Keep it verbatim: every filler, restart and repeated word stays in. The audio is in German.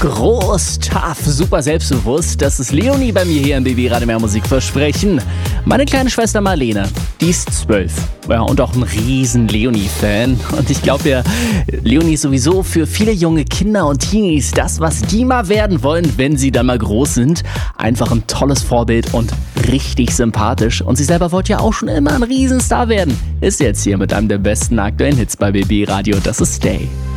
Groß, tough, super selbstbewusst. Das ist Leonie bei mir hier im B B Radio Mehr Musik versprechen. Meine kleine Schwester Marlene, die ist zwölf. Ja, und auch ein riesen Leonie-Fan. Und ich glaube ja, Leonie ist sowieso für viele junge Kinder und Teenies das, was die mal werden wollen, wenn sie dann mal groß sind. Einfach ein tolles Vorbild und richtig sympathisch. Und sie selber wollte ja auch schon immer ein Riesenstar werden. Ist jetzt hier mit einem der besten aktuellen Hits bei B B Radio. Das ist Stay.